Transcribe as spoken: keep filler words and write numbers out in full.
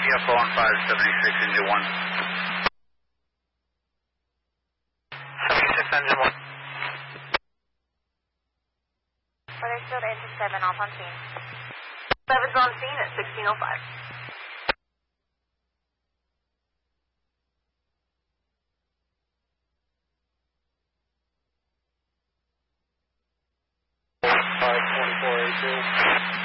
F O on five seventy-six, engine one. seventy-six, engine one. Weathersfield, engine seven, off on scene. seven's on scene at sixteen oh five. five twenty-four eighty-two.